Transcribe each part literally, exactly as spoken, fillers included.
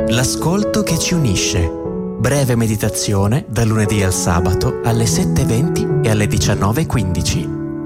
L'ascolto che ci unisce. Breve meditazione dal lunedì al sabato alle sette e venti e alle diciannove e quindici.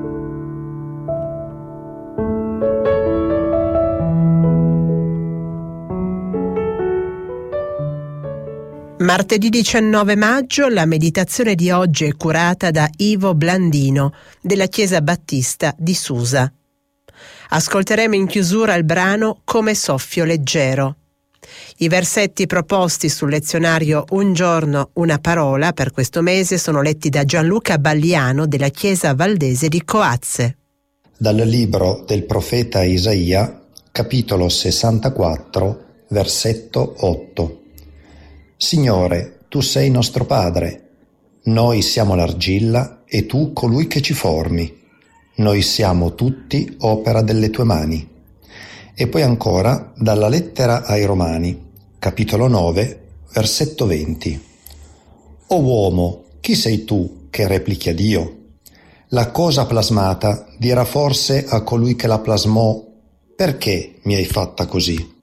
Martedì diciannove maggio la meditazione di oggi è curata da Ivo Blandino della Chiesa Battista di Susa. Ascolteremo in chiusura il brano Come soffio leggero. I versetti proposti sul lezionario Un giorno, una parola per questo mese sono letti da Gianluca Balliano della Chiesa Valdese di Coazze. Dal libro del profeta Isaia, capitolo sessantaquattro, versetto otto. Signore, tu sei nostro Padre, noi siamo l'argilla e tu colui che ci formi. Noi siamo tutti opera delle tue mani. E poi ancora dalla lettera ai Romani, capitolo nove, versetto venti. O uomo, chi sei tu che replichi a Dio? La cosa plasmata dirà forse a colui che la plasmò: perché mi hai fatta così?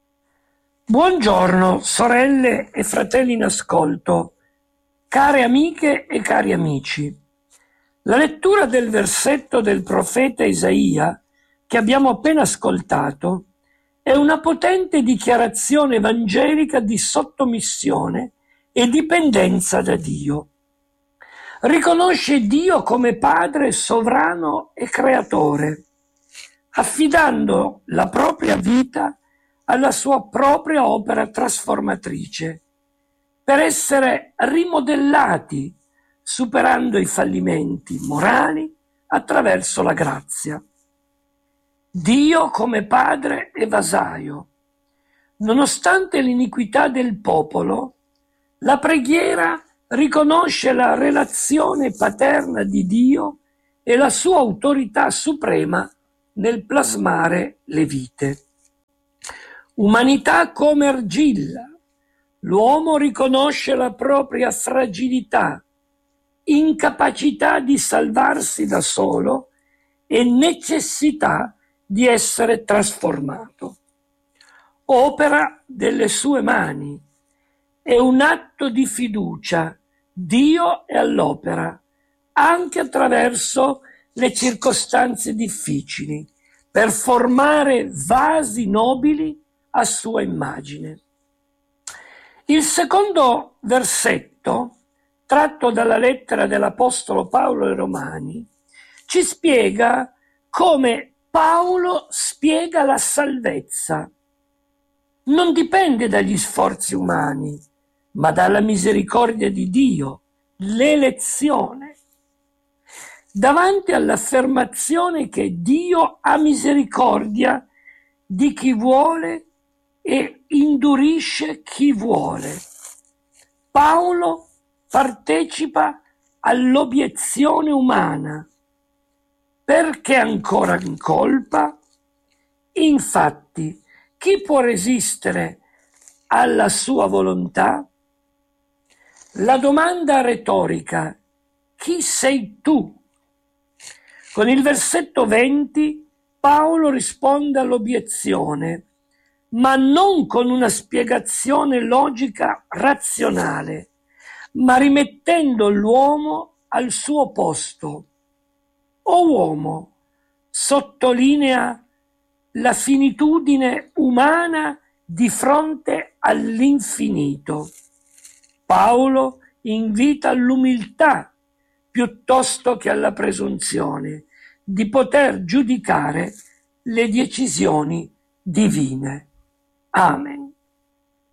Buongiorno, sorelle e fratelli in ascolto, care amiche e cari amici. La lettura del versetto del profeta Isaia che abbiamo appena ascoltato è una potente dichiarazione evangelica di sottomissione e dipendenza da Dio. Riconosce Dio come Padre sovrano e creatore, affidando la propria vita alla sua propria opera trasformatrice, per essere rimodellati, superando i fallimenti morali attraverso la grazia. Dio come padre e vasaio. Nonostante l'iniquità del popolo, la preghiera riconosce la relazione paterna di Dio e la sua autorità suprema nel plasmare le vite. Umanità come argilla. L'uomo riconosce la propria fragilità, incapacità di salvarsi da solo e necessità di essere trasformato. Opera delle sue mani. È un atto di fiducia. Dio è all'opera, anche attraverso le circostanze difficili, per formare vasi nobili a sua immagine. Il secondo versetto, tratto dalla lettera dell'Apostolo Paolo ai Romani, ci spiega come Paolo spiega la salvezza. Non dipende dagli sforzi umani, ma dalla misericordia di Dio, l'elezione. Davanti all'affermazione che Dio ha misericordia di chi vuole e indurisce chi vuole, Paolo partecipa all'obiezione umana. Perché ancora in colpa? Infatti, chi può resistere alla sua volontà? La domanda retorica: chi sei tu? Con il versetto venti Paolo risponde all'obiezione, ma non con una spiegazione logica razionale, ma rimettendo l'uomo al suo posto. O uomo, sottolinea la finitudine umana di fronte all'infinito. Paolo invita all'umiltà piuttosto che alla presunzione di poter giudicare le decisioni divine. Amen.